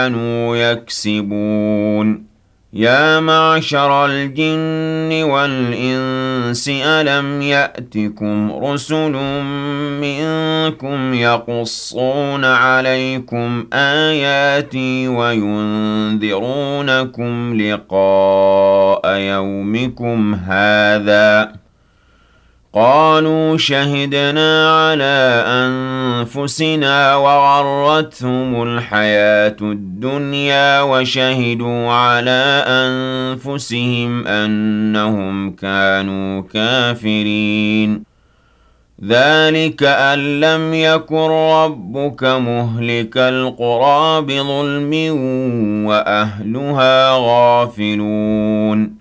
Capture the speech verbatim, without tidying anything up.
كانوا يكسبون يا معشر الجن والإنس ألم يأتكم رسل منكم يقصون عليكم آياتي وينذرونكم لقاء يومكم هذا قالوا شهدنا على أنفسنا وغرتهم الحياة الدنيا وشهدوا على أنفسهم أنهم كانوا كافرين ذلك أن لم يكن ربك مهلك القرى بظلم وأهلها غافلون